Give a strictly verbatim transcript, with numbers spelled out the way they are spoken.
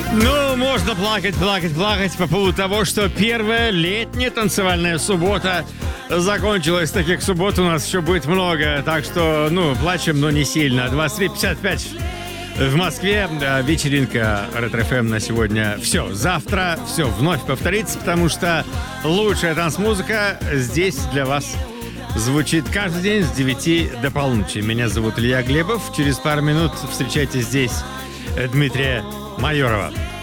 Ну, можно плакать, плакать, плакать по поводу того, что первая летняя танцевальная суббота закончилась. Таких суббот у нас еще будет много. Так что, ну, плачем, но не сильно. двадцать три пятьдесят пять в Москве. Да, вечеринка Ретро-эф эм на сегодня. Все, завтра все вновь повторится, потому что лучшая танцмузыка здесь для вас звучит каждый день с девяти до полуночи. Меня зовут Илья Глебов. Через пару минут встречайте здесь Дмитрия Майорова.